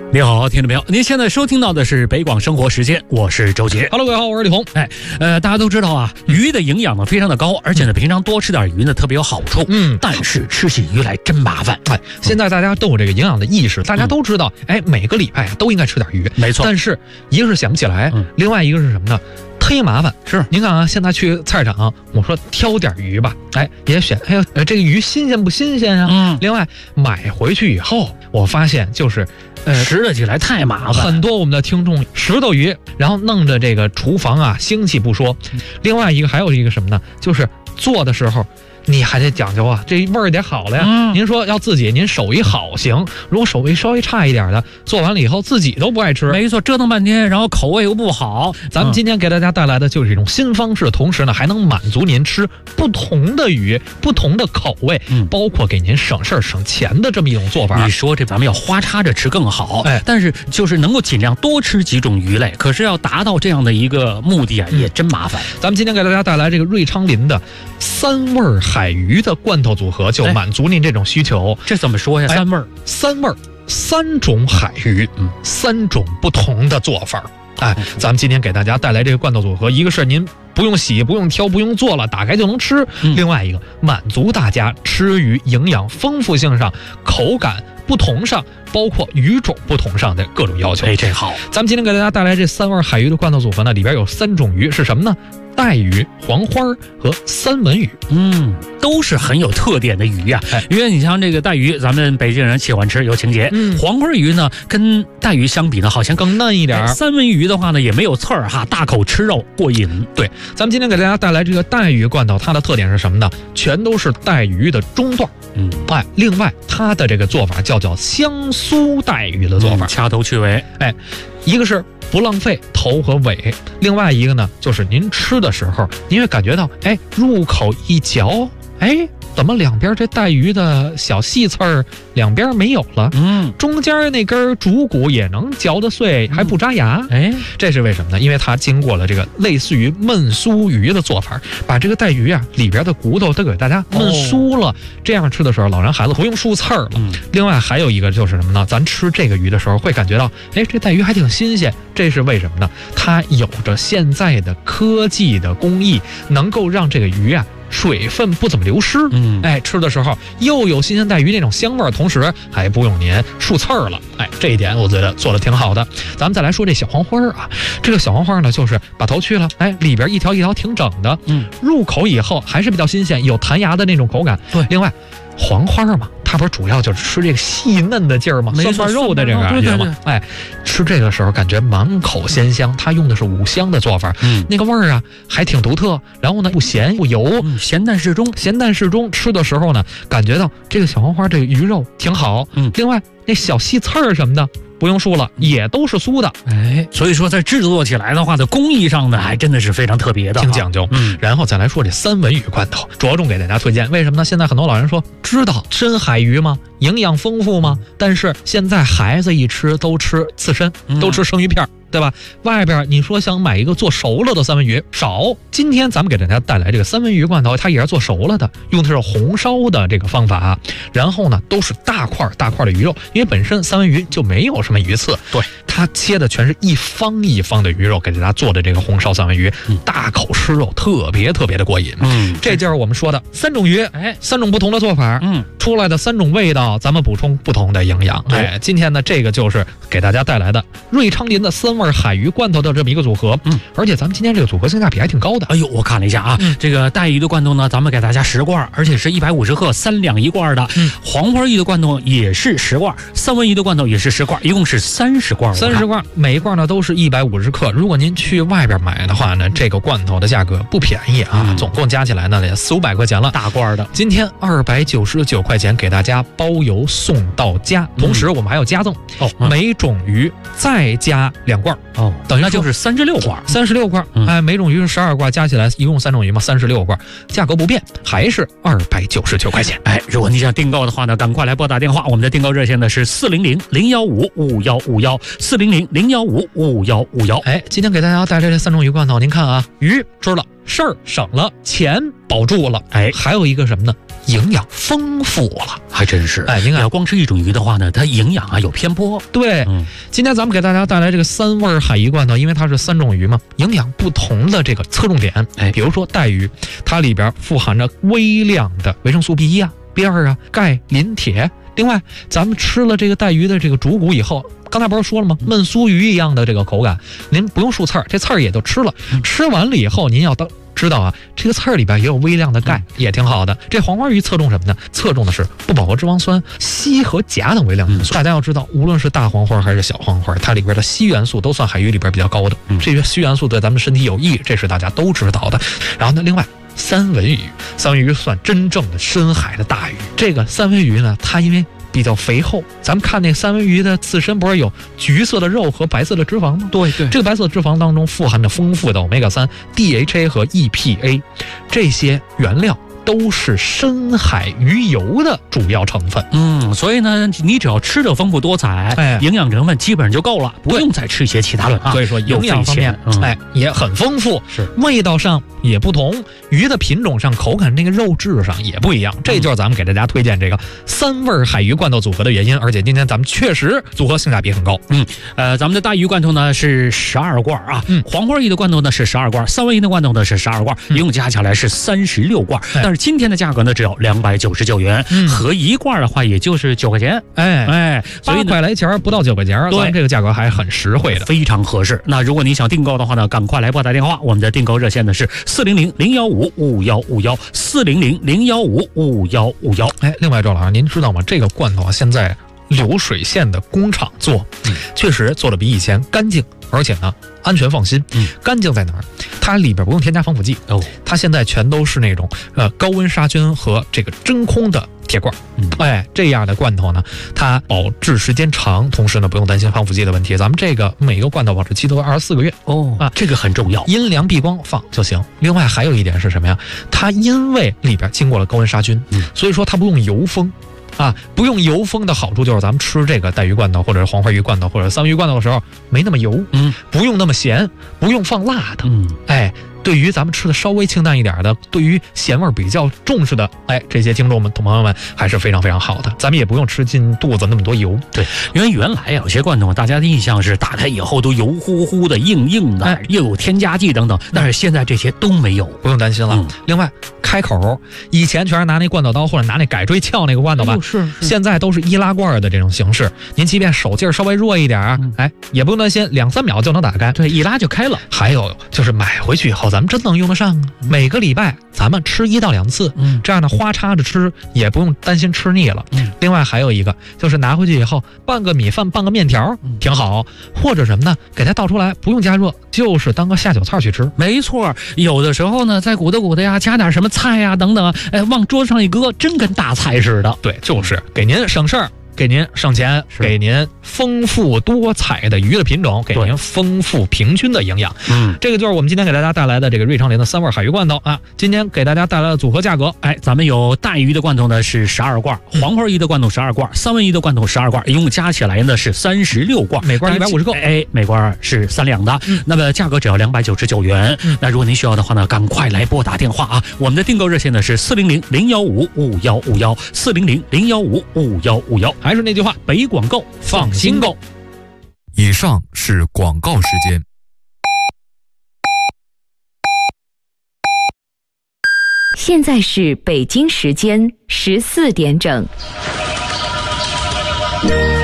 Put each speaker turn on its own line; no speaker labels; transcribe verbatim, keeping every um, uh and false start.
你好，听众朋友，您现在收听到的是北广生活时间，我是周杰。
Hello， 各位好，我是李红。
哎，呃，大家都知道啊，鱼的营养呢非常的高，而且呢，平常多吃点鱼呢特别有好处。
嗯，
但是吃起鱼来真麻烦。
哎，现在大家都有这个营养的意识，大家都知道，哎，每个礼拜都应该吃点鱼。
没错。
但是一个是想不起来，
嗯、
另外一个是什么呢？忒麻烦。
是，
您看啊，现在去菜市场，我说挑点鱼吧，哎，也选，哎呦，呃，这个鱼新鲜不新鲜啊？
嗯。
另外买回去以后，我发现就是。
呃，拾掇起来太麻烦，
很多我们的听众拾掇鱼，然后弄着这个厨房啊腥气不说，另外一个还有一个什么呢？就是做的时候你还得讲究啊，这味儿得好了呀。嗯、您说要自己，您手艺好行，如果手艺稍微差一点的，做完了以后自己都不爱吃。
没错，折腾半天，然后口味又不好。
咱们今天给大家带来的就是一种新方式，同时呢还能满足您吃不同的鱼、不同的口味，嗯、包括给您省事儿省钱的这么一种做法。
你说这咱们要花插着吃更好，哎，但是就是能够尽量多吃几种鱼类，可是要达到这样的一个目的啊，嗯、也真麻烦。
咱们今天给大家带来这个瑞昌林的三味儿海鱼的罐头组合，就满足您这种需求。
这怎么说呀？三味儿，
三味儿，三种海鱼，嗯，三种不同的做法。哎，咱们今天给大家带来这个罐头组合，一个是您不用洗、不用挑、不用做了，打开就能吃；嗯、另外一个满足大家吃鱼营养丰富性上、口感不同上，包括鱼种不同上的各种要求。
哎，这好。
咱们今天给大家带来这三味海鱼的罐头组合呢，里边有三种鱼，是什么呢？带鱼、黄花和三文鱼，
嗯，都是很有特点的鱼呀、啊。因为你像这个带鱼，咱们北京人喜欢吃，有情节。嗯，黄花鱼呢，跟带鱼相比呢，好像更嫩一点。哎、三文鱼的话呢，也没有刺儿哈，大口吃肉过瘾。
对，咱们今天给大家带来这个带鱼罐头，它的特点是什么呢？全都是带鱼的中段。嗯，哎，另外它的这个做法叫叫香酥带鱼的做法，嗯、
掐头去尾。
哎，一个是不浪费头和尾，另外一个呢，就是您吃的时候，您会感觉到，哎，入口一嚼，哎，怎么两边这带鱼的小细刺儿两边没有了？嗯，中间那根主骨也能嚼得碎，还不扎牙。哎、嗯，这是为什么呢？因为它经过了这个类似于焖酥鱼的做法，把这个带鱼啊里边的骨头都给大家焖酥了，哦、这样吃的时候，老人孩子不用漱刺儿了。嗯、另外还有一个就是什么呢？咱吃这个鱼的时候会感觉到，哎，这带鱼还挺新鲜。这是为什么呢？它有着现在的科技的工艺，能够让这个鱼啊水分不怎么流失。嗯，哎，吃的时候又有新鲜带鱼那种香味儿，同时还不用您漱刺儿了。哎，这一点我觉得做的挺好的。咱们再来说这小黄花啊，这个小黄花呢，就是把头去了，哎，里边一条一条挺整的。嗯，入口以后还是比较新鲜，有弹牙的那种口感。对，另外黄花嘛，它不是主要就是吃这个细嫩的劲儿吗？酸瓣肉的这个感觉吗？哎，吃这个时候感觉满口鲜香。它用的是五香的做法，嗯，那个味儿啊还挺独特。然后呢，不咸不油，
嗯、咸淡适中，
咸淡适中。吃的时候呢，感觉到这个小黄花这个鱼肉挺好。嗯，另外那小细刺儿什么的。不用说了，也都是酥的。
哎，所以说在制作起来的话，在工艺上呢，还真的是非常特别的，
挺讲究。嗯，然后再来说这三文鱼罐头，着重给大家推荐。为什么呢？现在很多老人说，知道深海鱼吗？营养丰富吗？但是现在孩子一吃都吃刺身，都吃生鱼片。嗯，对吧？外边你说想买一个做熟了的三文鱼少，今天咱们给大家带来这个三文鱼罐头，它也是做熟了的，用的是红烧的这个方法，然后呢都是大块大块的鱼肉，因为本身三文鱼就没有什么鱼刺，对，它切的全是一方一方的鱼肉，给大家做的这个红烧三文鱼，嗯、大口吃肉，特别特别的过瘾。嗯，这就是我们说的三种鱼，哎，三种不同的做法，嗯，出来的三种味道，咱们补充不同的营养。哎，今天呢这个就是给大家带来的瑞昌林的三味海鱼罐头的这么一个组合，嗯，而且咱们今天这个组合性价比还挺高的。
哎呦，我看了一下啊，嗯、这个带鱼的罐头呢，咱们给大家十罐，而且是一百五十克，三两一罐的。嗯，黄花鱼的罐头也是十罐，三文鱼的罐头也是十罐，一共是三十罐。
三十罐，每一罐呢都是一百五十克。如果您去外边买的话呢，这个罐头的价格不便宜啊，嗯、总共加起来呢得四五百块钱了，
大罐的。
今天二百九十九块钱给大家包邮送到家，同时我们还有加赠哦，嗯、每种鱼再加两罐
哦，等于那就是三十六罐，
三十六罐，嗯、哎，每种鱼是十二罐，加起来一共三种鱼嘛，三十六罐，价格不变，还是二百九十九块钱。
哎，如果你想订购的话呢，赶快来拨打电话，我们的订购热线呢是四零零零幺五五幺五幺，四零零零幺五五幺五幺。
哎，今天给大家带来这三种鱼罐头，您看啊，鱼吃了，事儿省了，钱保住了，哎，还有一个什么呢？ 营养丰富了，
还真是。
哎，您看，
要光吃一种鱼的话呢，它营养啊有偏颇。
对，嗯，今天咱们给大家带来这个三味海鱼罐头，因为它是三种鱼嘛，营养不同的这个侧重点。哎，比如说带鱼，它里边富含着微量的维生素 B 一 啊、B 二 啊、钙、磷、铁。另外，咱们吃了这个带鱼的这个主骨以后，刚才不是说了吗？焖酥鱼一样的这个口感，您不用漱刺儿，这刺儿也就吃了。吃完了以后，您要当知道啊，这个刺儿里边也有微量的钙，也挺好的。这黄花鱼侧重什么呢？侧重的是不饱和脂肪酸、硒和钾等微量元素。大家要知道，无论是大黄花还是小黄花，它里边的硒元素都算海鱼里边比较高的。这些硒元素对咱们身体有益，这是大家都知道的。然后呢，另外。三文鱼，三文鱼算真正的深海的大鱼。这个三文鱼呢，它因为比较肥厚，咱们看那三文鱼的刺身不是有橘色的肉和白色的脂肪吗？
对对，
这个白色脂肪当中富含着丰富的 欧米伽三、D H A 和 E P A 这些原料。都是深海鱼油的主要成分，
嗯，所以呢，你只要吃的丰富多彩，哎，营养成分基本上就够了，不用再吃一些其他的啊。
所以说营养方面，嗯、哎，也很丰富，
是
味道上也不同，鱼的品种上、口感那个肉质上也不一样。这就是咱们给大家推荐这个三味海鱼罐头组合的原因。而且今天咱们确实组合性价比很高。
嗯，呃，咱们的大鱼罐头呢是十二罐啊，嗯，黄花鱼的罐头呢是十二罐，三文鱼的罐头呢是十二罐，一共加起来是三十六罐，但是。今天的价格呢只有两百九十九元，嗯、合一罐的话也就是九块钱，
哎哎，八块来钱不到九块钱，对，这个价格还很实惠的，
非常合适。那如果你想订购的话呢，赶快来拨打电话，我们的订购热线呢是四零零零幺五五幺五幺四零零零幺五五幺五幺。
哎，另外周老师，您知道吗？这个罐头啊，现在流水线的工厂做，嗯、确实做的比以前干净，而且呢。安全放心，嗯，干净在哪儿？它里边不用添加防腐剂哦，它现在全都是那种呃高温杀菌和这个真空的铁罐，嗯，哎，这样的罐头呢，它保质时间长，同时呢不用担心防腐剂的问题。咱们这个每个罐头保质期都二十四个月
哦啊，这个很重要，
阴凉避光放就行。另外还有一点是什么呀？它因为里边经过了高温杀菌，嗯，所以说它不用油封。啊，不用油封的好处就是咱们吃这个带鱼罐头，或者是黄花鱼罐头，或者三文鱼罐头的时候没那么油，嗯，不用那么咸，不用放辣的，嗯，哎，对于咱们吃的稍微清淡一点的，对于咸味比较重视的，哎，这些听众们、朋友们还是非常非常好的。咱们也不用吃进肚子那么多油，
对，因为原来有些罐头大家的印象是打开以后都油乎乎的、硬硬的，哎、又有添加剂等等，但是现在这些都没有，
不用担心了。嗯、另外。开口，以前全是拿那罐头刀或者拿那改锥撬那个罐头吧，
哎、是, 是
现在都是易拉罐的这种形式。您即便手劲儿稍微弱一点，嗯、哎，也不用担心，两三秒就能打开，
对，一拉就开了。
还有就是买回去以后，咱们真能用得上啊！嗯、每个礼拜咱们吃一到两次，嗯，这样的花插着吃，也不用担心吃腻了。嗯，另外还有一个就是拿回去以后拌个米饭，拌个面条，嗯、挺好。或者什么呢？给它倒出来，不用加热，就是当个下酒菜去吃。
没错，有的时候呢，再鼓捣鼓捣呀，加点什么菜呀等等，哎，往桌子上一搁，真跟大菜似的。
对，就是给您省事儿。给您省钱，给您丰富多彩的鱼的品种，给您丰富平均的营养。嗯，这个就是我们今天给大家带来的这个瑞昌林的三味海鱼罐头啊。今天给大家带来的组合价格，
哎，咱们有带鱼的罐头呢是十二罐，黄花鱼的罐头十二罐，三文鱼的罐头十二罐，一共加起来呢是三十六罐，
每罐一百五十克，
哎，每罐是三两的。嗯、那么价格只要两百九十九元。嗯、那如果您需要的话呢，赶快来拨打电话啊！我们的订购热线呢是四零零零幺五五幺五幺四零零零幺五五幺五幺。还是那句话，北广购放心购。
以上是广告时间。
现在是北京时间十四点整。